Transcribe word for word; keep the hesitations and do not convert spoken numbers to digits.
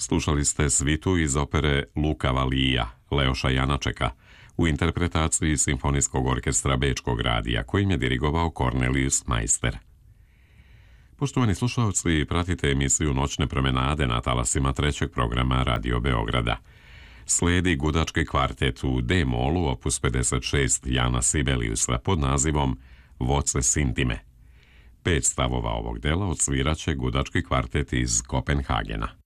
Slušali ste svitu iz opere Luka Valija, Leoša Janačeka, u interpretaciji Simfonijskog orkestra Bečkog radija, kojim je dirigovao Cornelius Meister. Poštovani slušalci, pratite emisiju Noćne promenade na talasima trećeg programa Radio Beograda. Slijedi gudački kvartet u D-molu opus pedeset šest Jana Sibeliusa pod nazivom Voce Sintime. Pet stavova ovog dela odsviraće gudački kvartet iz Kopenhagena.